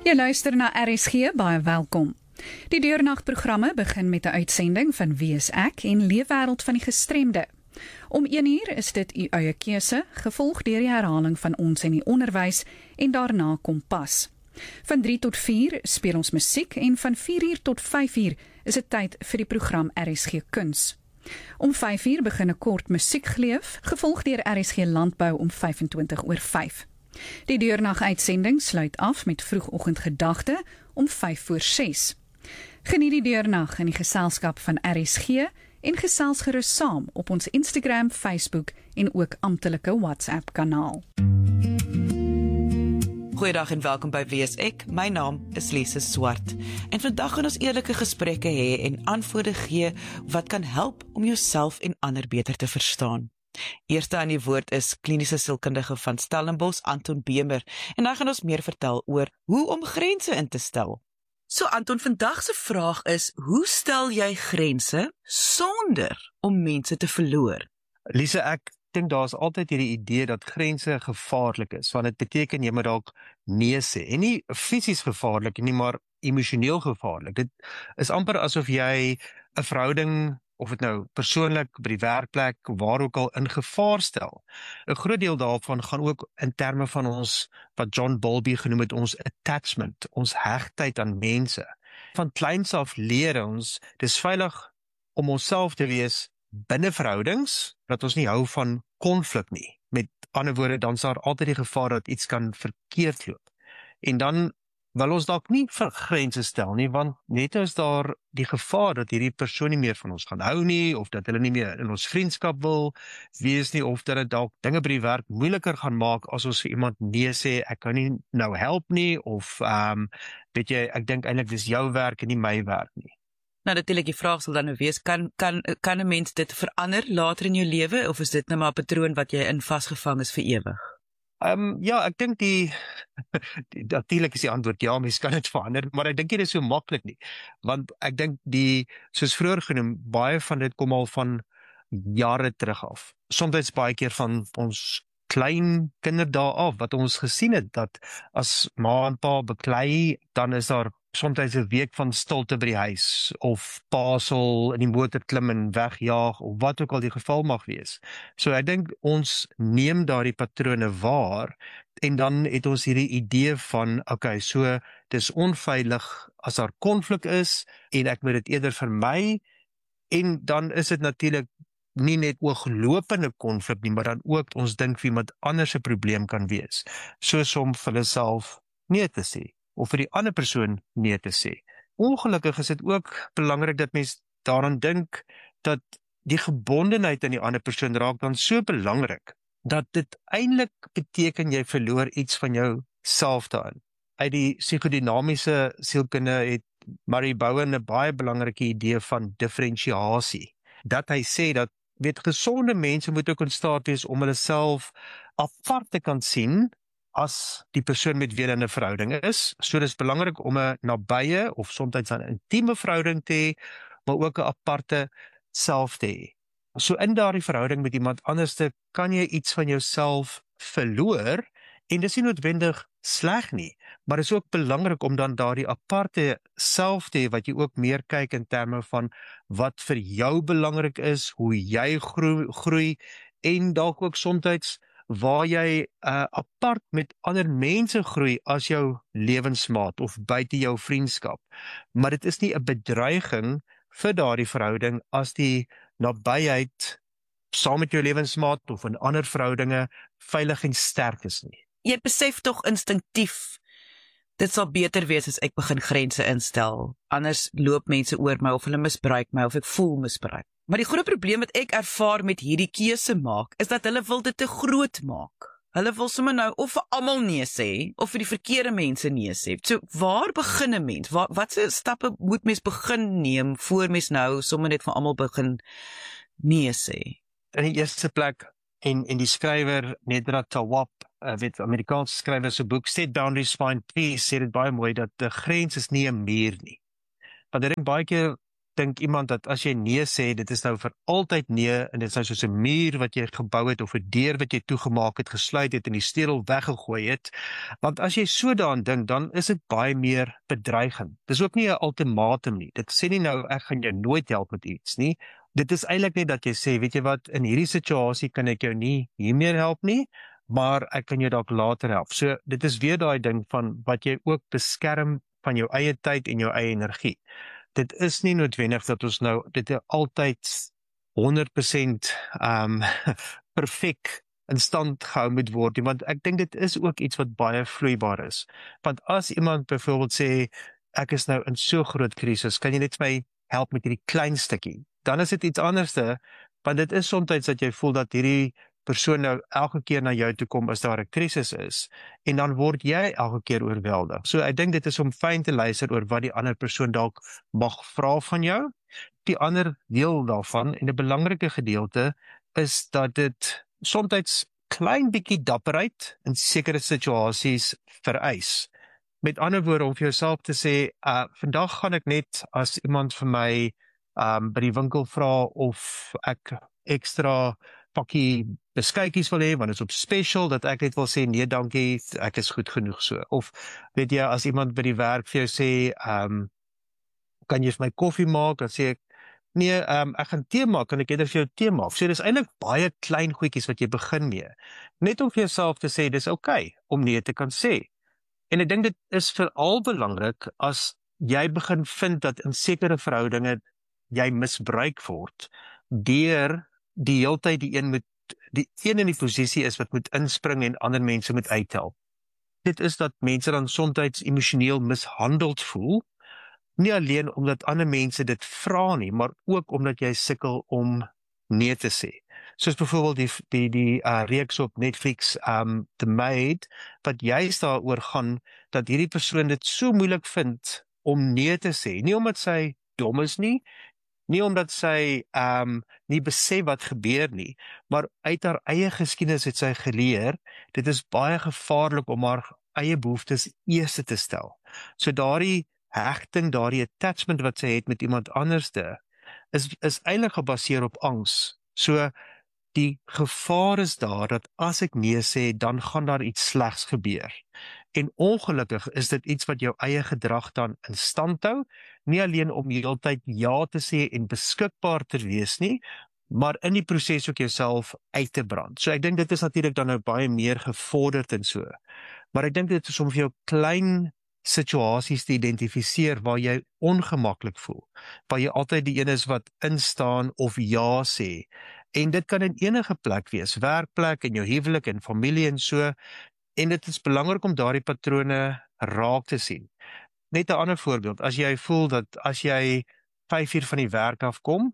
Jy luister na RSG, baie welkom. Die deurnagprogramme begin met 'n uitsending van Wie is ek en Leefwêreld van die Gestremde. Om 1uur is dit u eie keuse, gevolg deur die herhaling van Ons en die Onderwys en daarna Kompas. Van 3 tot 4 speel ons musiek en van 4uur tot 5uur is dit tyd vir die program RSG Kuns. Om 5uur begin 'n kort musiekgleuf, gevolg deur RSG Landbou om 5:25 Die deurnag-uitsending sluit af met vroegoggendgedagte om 5:06. Geniet die deurnag in die geselskap van RSG en gesels gerus saam op ons Instagram, Facebook en ook amptelike WhatsApp-kanaal. Goeiedag en welkom by Wie is ek? My naam is Lise Swart. En vandag gaan ons eerlike gesprekke hê en antwoorde gee wat kan help om jouself en ander beter te verstaan. Eerste aan die woord is kliniese sielkundige van Stellenbosch, Anton Bemer, en hy gaan ons meer vertel oor hoe om grense in te stel. So Anton, vandag se vraag is, hoe stel jy grense sonder om mense te verloor? Lise, ek dink daar is altyd hierdie idee dat grense gevaarlik is, want dit beteken jy moet dalk nee sê, en nie fisies gevaarlik nie, maar emosioneel gevaarlik. Dit is amper asof jy 'n verhouding, of dit nou persoonlik, by die werkplek, waar ook al, in gevaar stel. 'n Groot deel daarvan gaan ook in terme van ons, wat John Bowlby genoem het, ons attachment, ons hegtheid aan mense. Van kleins af leer ons, dis veilig om onsself te wees binne verhoudings, dat ons nie hou van konflik nie. Met ander woorde, dan is daar altyd die gevaar dat iets kan verkeerd loop. En dan wil ons dalk nie vir grense stel nie, want net is daar die gevaar dat hierdie persoon nie meer van ons gaan hou nie, of dat hulle nie meer in ons vriendskap wil wees nie, of dat dit dalk dinge by die werk moeiliker gaan maak as ons vir iemand nee sê, ek kan nie nou help nie, of weet jy, ek dink eintlik dis jou werk en nie my werk nie. Nou natuurlik, die vraag sal dan nou wees, kan 'n mens dit verander later in jou lewe, of is dit nou maar 'n patroon wat jy in vasgevang is vir ewig? Ja, ek dink natuurlijk is die antwoord ja, mens kan dit verander, maar ek dink nie dit is so maklik nie, want ek dink soos vroeër genoem, baie van dit kom al van jare terug af, soms baie keer van ons klein kinderdae af, wat ons gesien het, dat as ma en pa beklei, dan is daar soms 'n week van stilte by die huis, of pa sal in die motor klim en wegjaag, of wat ook al die geval mag wees. So ek dink ons neem daardie patrone waar, en dan het ons hierdie idee van, okay, so dis onveilig as daar konflik is, en ek moet dit eerder vermy, en dan is dit natuurlik nie net ooglopende konflik nie, maar dan ook ons dink vir iemand anders 'n probleem kan wees, soos om vir hulle self nee te sê, of vir die ander persoon nee te sê. Ongelukkig is dit ook belangrik dat mens daaraan dink, dat die gebondenheid aan die ander persoon raak dan so belangrik, dat dit eintlik beteken jy verloor iets van jou self daarin. Uit die psigodinamiese sielkunde het Murray Bowen 'n baie belangrike idee van differentiasie, dat hy sê dat gesonde mense moet ook in staat wees om hulle self apart te kan sien as die persoon met wie hulle in 'n verhouding is. So dis belangrik om 'n nabye of soms 'n intieme verhouding te hê, maar ook 'n aparte self te hê. So in daardie verhouding met iemand anders kan jy iets van jouself verloor, en dis nie noodwendig sleg nie, maar dis ook belangrik om dan daardie aparte self te hê, wat jy ook meer kyk in terme van wat vir jou belangrik is, hoe jy groei, en dalk ook soms waar jy apart met ander mense groei as jou lewensmaat of buite jou vriendskap. Maar dit is nie 'n bedreiging vir daardie verhouding as die nabyheid saam met jou lewensmaat of in ander verhoudinge veilig en sterk is nie. Jy besef tog instinktief, dit sal beter wees as ek begin grense instel, anders loop mense oor my of hulle misbruik my of ek voel misbruik. Maar die groot probleem wat ek ervaar met hierdie keuse maak, is dat hulle wil dit te groot maak. Hulle wil sommer nou of vir almal nee sê, of vir die verkeerde mense nee sê. So waar begin 'n mens? Watse stappe moet mens begin neem, voor mens nou sommer net vir almal begin nee sê? In die eerste plek, en die skrywer Nedra Tawwab, Amerikaanse skrywer se boek Set Boundaries Find Peace, sê dit baie mooi, dat 'n grens is nie 'n muur nie. Want ek dink baie keer dink iemand dat as jy nee sê, dit is nou vir altyd nee, en dit is nou soos 'n muur wat jy gebou het, of 'n deur wat jy toegemaak het, gesluit het, en die sleutel weggegooi het. Want as jy so daaraan dink, dan is dit baie meer bedreigend. Dis ook nie 'n ultimatum nie. Dit sê nie nou, ek gaan jou nooit help met iets nie. Dit is eintlik net dat jy sê, weet jy wat, in hierdie situasie kan ek jou nie hiermee help nie, maar ek kan jou dalk later help. So, dit is weer daai ding van wat jy ook beskerm van jou eie tyd en jou eie energie. Dit is nie noodwendig dat ons nou, dit altyd 100% perfek in stand gehou moet word, want ek dink dit is ook iets wat baie vloeibaar is. Want as iemand byvoorbeeld sê, ek is nou in so groot krisis, kan jy net my help met hierdie klein stukkie? Dan is dit iets anderste, want dit is soms dat jy voel dat hierdie persoon nou elke keer na jou toe kom as daar 'n krisis is, en dan word jy elke keer oorweldig. So ek dink dit is om fyn te luister oor wat die ander persoon dalk mag vra van jou. Die ander deel daarvan, en 'n belangrike gedeelte, is dat dit soms klein bietjie dapperheid in sekere situasies vereis. Met ander woorde, om vir jouself te sê, vandag gaan ek net, as iemand vir my by die winkel vra of ek ekstra pakkie beskuitjies wil hê, want dit is op special, dat ek net wil sê, nee dankie, ek is goed genoeg so. Of weet jy, as iemand by die werk vir jou sê, kan jy vir my koffie maak, dan sê ek, nee, ek gaan tee maak, kan ek eerder vir jou tee maak. So dis eintlik baie klein goedjies wat jy begin mee. Net om vir jouself te sê, dis okay om nee te kan sê. En ek dink dit is veral belangrik as jy begin vind dat in sekere verhoudinge jy misbruik word, deur die heeltyd die een in die posisie is wat moet inspring en ander mense moet uithelp. Dit is dat mense dan soms emosioneel mishandeld voel, nie alleen omdat ander mense dit vra nie, maar ook omdat jy sukkel om nee te sê. Soos byvoorbeeld die reeks op Netflix, The Maid, wat juist daaroor gaan, dat hierdie persoon dit so moeilik vind om nee te sê. Nie omdat sy dom is nie omdat sy nie besef wat gebeur nie, maar uit haar eie geskiedenis het sy geleer, dit is baie gevaarlik om haar eie behoeftes eers te stel. So daardie hegting, daardie attachment wat sy het met iemand anderste, is eintlik gebaseer op angs. So die gevaar is daar dat as ek nee sê, dan gaan daar iets slegs gebeur. En ongelukkig is dit iets wat jou eie gedrag dan in stand hou, nie alleen om die hele tyd ja te sê en beskikbaar te wees nie, maar in die proses ook jouself uit te brand. So ek dink dit is natuurlik dan nou baie meer gevorderd en so. Maar ek dink dit is om vir jou klein situasies te identifiseer waar jy ongemaklik voel, waar jy altyd die een is wat instaan of ja sê. En dit kan in enige plek wees, werkplek, in jou huwelik en familie en so. En dit is belangrik om daardie patrone raak te sien. Net 'n ander voorbeeld, as jy voel dat as jy 5 uur van die werk afkom,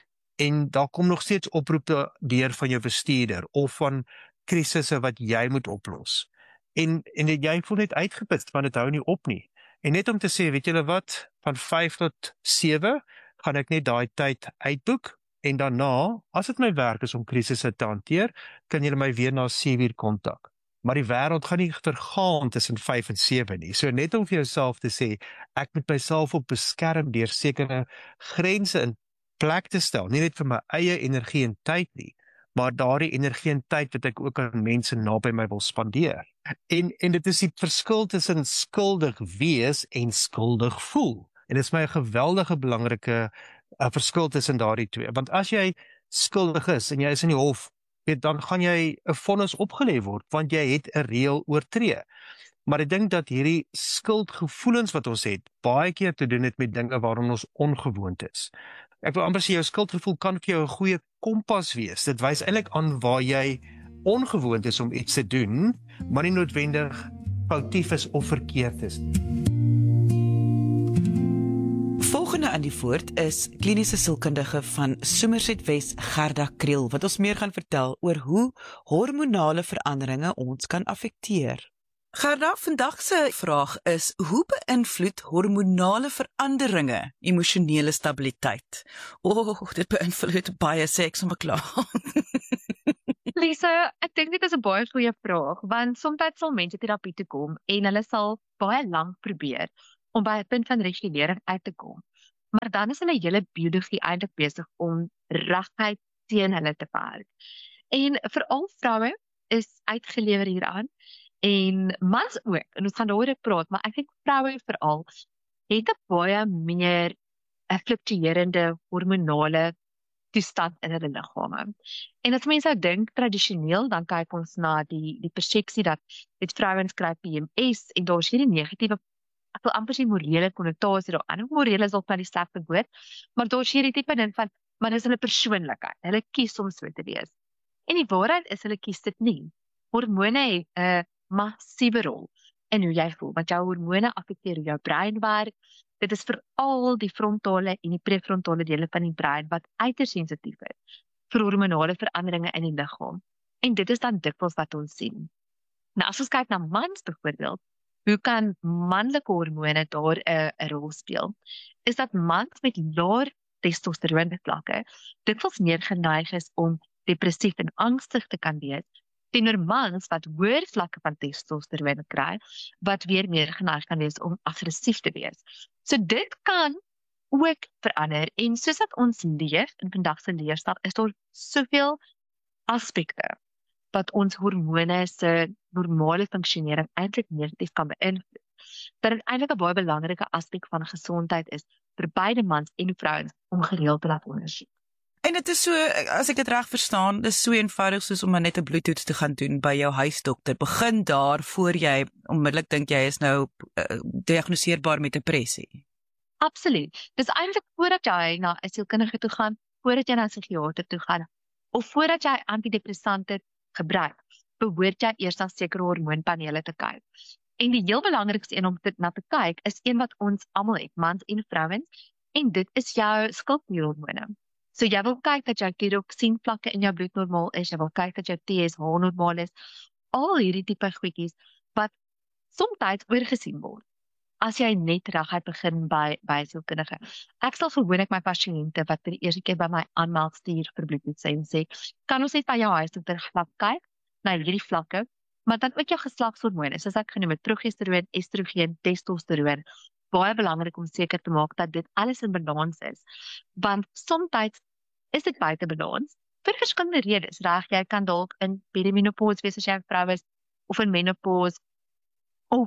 en daar kom nog steeds oproepe deur van jou bestuurder, of van krisisse wat jy moet oplos, en jy voel net uitgeput, want dit hou nie op nie. En net om te sê, weet julle wat, van 5 tot 7, gaan ek net daai tyd uitboek, en daarna, as dit my werk is om krisisse te hanteer, kan julle my weer na 7 uur kontak. Maar die wêreld gaan nie vergaan tussen 5 en 7 nie. So net om vir jouself te sê, ek moet myself op beskerm deur sekere grense in plek te stel, nie net vir my eie energie en tyd nie, maar daardie energie en tyd wat ek ook aan mense naby my wil spandeer. En dit is die verskil tussen skuldig wees en skuldig voel. En dit is my 'n geweldige belangrike verskil tussen daardie twee. Want as jy skuldig is en jy is in die hof, dan gaan jy 'n vonnis opgelê word, want jy het 'n reël oortree. Maar ek dink dat hierdie skuldgevoelens wat ons het, baie keer te doen het met dinge waarom ons ongewoond is. Ek wil amper sê, jou skuldgevoel kan vir jou 'n goeie kompas wees. Dit wys eintlik aan waar jy ongewoond is om iets te doen, maar nie noodwendig foutief is of verkeerd is nie. Volgende aan die woord is kliniese sielkundige van Somerset West, Gerda Kriel, wat ons meer gaan vertel oor hoe hormonale veranderinge ons kan affekteer. Gerda, vandag se vraag is, hoe beïnvloed hormonale veranderinge emosionele stabiliteit? Dit beïnvloed baie, sê ek sommer klaar. Lisa, ek dink dit is 'n baie goeie vraag, want soms sal mense terapie toe kom en hulle sal baie lank probeer om by 'n punt van regulering uit te kom. maar dan is hulle hele biologie eintlik besig om regtig teen hulle te werk. En veral vroue is uitgelewer hieraan en mans ook. En ons gaan daaroor praat, maar ek dink vroue veral het 'n baie meer 'n fluktuerende hormonale toestand in hulle liggame. En as mense nou dink tradisioneel, dan kyk ons na die persepsie dat dit vrouens kry PMS en daar's hierdie negatiewe, ek wil amper sê morele konnotasie daaraan. Morele is ook maar die slegte woord, maar daar's hierdie tipe ding van, maar dis hulle persoonlikheid. Hulle kies om so te wees. En die waarheid is hulle kies dit nie. Hormone het 'n massiewe rol in hoe jy voel, want jou hormone affekteer hoe jou brein werk. Dit is veral die frontale en die prefrontale dele van die brein wat uiters sensitief is vir hormonale veranderinge in die liggaam. En dit is dan dikwels wat ons sien. Nou as ons kyk na mans byvoorbeeld, hoe kan manlike hormone daar 'n rol speel? Is dat mans met laer testosteroonvlakke dikwels meer geneig is om depressief en angstig te kan wees, teenoor mans wat hoër vlakke van testosteroon kry, wat weer meer geneig kan wees om aggressief te wees. So dit kan ook verander, en soos dat ons leef in vandag se leefstyl, is daar soveel aspekte wat ons hormone se normale funksionering eintlik negatief kan beïnvloed. Dat dit eintlik 'n baie belangrike aspek van gesondheid is vir beide mans en vrouens om gereeld te laat ondersoek. En dit is so, as ek dit reg verstaan, dis so eenvoudig soos om maar net 'n bloedtoets te gaan doen by jou huisdokter. Begin daar voor jy onmiddellik dink jy is nou diagnoseerbaar met depressie. Absoluut. Dis eintlik voordat jy na 'n sielkundige toe gaan, voordat jy na 'n psigiater toe gaan, of voordat jy antidepressante gebruik, behoort jy eers na sekere hormoonpanele te kyk. En die heel belangrikste een om na te kyk is een wat ons almal het, mans en vrouens, en dit is jou skildklierhormone. So jy wil kyk dat jou tiroksienvlakke in jou bloed normaal is, jy wil kyk dat jou TSH normaal is, al hierdie tipe goedjies wat soms oorgesien word. As jy net reguit begin by 'n sielkundige. Ek sal gewoonlik my pasiënte wat vir die eerste keer by my aanmeld stuur vir bloedtoets en sê, kan ons net by jou huisdokter kyk na hierdie vlakke, maar dan ook jou geslagshormone, soos ek genoem het, progesteroon, estrogen, testosteroon. Baie belangrik om seker te maak dat dit alles in balans is, want soms is dit buite balans vir verskillende redes. Reg, jy kan dalk in perimenopause wees as jy 'n vrou is, of in menopause, of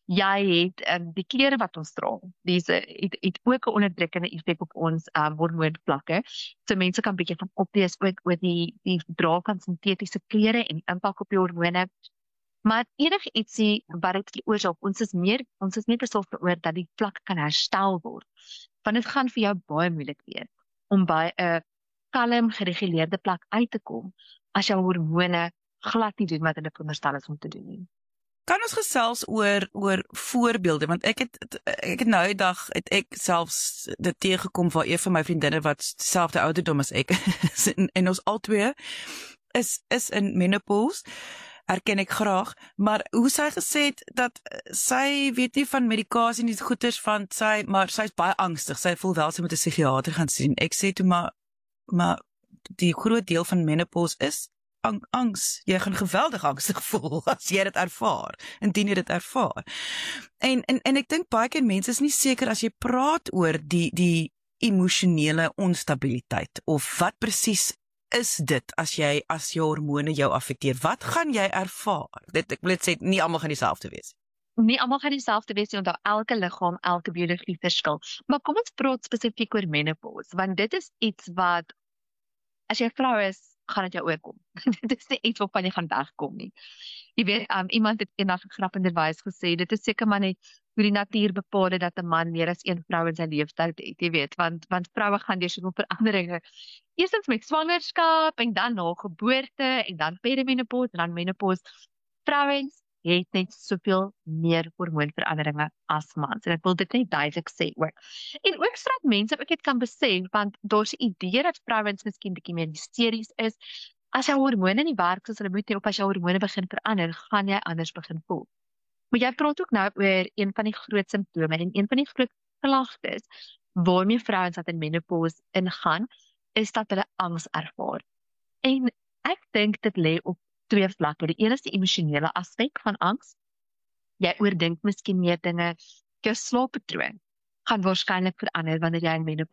jy het die klere wat ons dra, dis het ook 'n onderdrukkende effek op ons hormoonvlakke. So mense kan bietjie van oplees ook oor die dra van sintetiese klere en impak op die hormone. Maar enige ietsie wat dit veroorsaak, ons is meer besorgd oor dat die vlak kan herstel word. Want dit gaan vir jou baie moeilik wees om by 'n kalm gereguleerde plek uit te kom as jou hormone glad nie doen wat hulle veronderstel is om te doen nie. Kan ons gesels oor voorbeelde, want ek het nou die dag ek selfs dit teëgekom waar een van my vriendinne wat dieselfde ouderdom as ek is, en ons albei is in menopause, erken ek graag, maar hoe sy gesê het dat sy weet nie van medikasie nie goeders van maar sy is baie angstig, sy voel wel sy moet 'n psigiater gaan sien. Ek sê toe maar die groot deel van menopause is angs. Jy gaan geweldig angstig voel as jy dit ervaar, indien jy dit ervaar. En ek dink baie keer mense is nie seker as jy praat oor die emosionele onstabiliteit, of wat presies is dit as jou hormone jou affekteer? Wat gaan jy ervaar? Ek wil net sê, nie almal gaan dieselfde wees. Nie almal gaan dieselfde wees nie, want elke liggaam, elke biologie verskil. Maar kom ons praat spesifiek oor menopause, want dit is iets wat, as jy 'n vrou is, gaan dit jou oorkom. Dit is nie iets waarvan jy gaan wegkom nie. Jy weet, iemand het eendag grappenderwys gesê, dit is seker maar net hoe die natuur bepaal het dat 'n man meer as een vrou in sy lewenstyd het, jy weet, want vroue gaan deur soveel veranderinge. Eerstens met swangerskap, en dan na geboorte, en dan perimenopause, en dan menopause. Vrouens het net soveel meer hormoonveranderinge as mans, en ek wil dit net duidelik sê ook. En ook sodat mense ook dit kan besef, want daar's 'n idee dat vrouens miskien bietjie meer hysteries is. As jou hormone nie werk soos hulle moet nie, of as jou hormone begin verander, gaan jy anders begin voel. Maar jy praat ook nou oor een van die groot simptome en een van die groot klagtes waarmee vrouens wat in menopause ingaan, is dat hulle angs ervaar. En ek dink dit lê op twee vlakke. Die een is die emosionele aspek van angs. Jy oordink miskien meer dinge, jou slaappatroon gaan waarskynlik verander wanneer jy in menopause